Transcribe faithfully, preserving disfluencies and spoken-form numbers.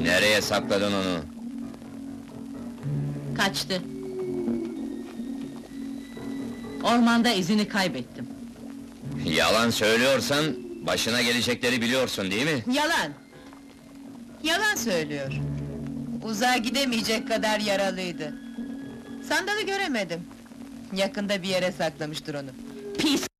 Nereye sakladın onu? Kaçtı. Ormanda izini kaybettim. Yalan söylüyorsan, başına gelecekleri biliyorsun değil mi? Yalan! Yalan söylüyor. Uzağa gidemeyecek kadar yaralıydı. Sandalı göremedim. Yakında bir yere saklamıştır onu. Pis!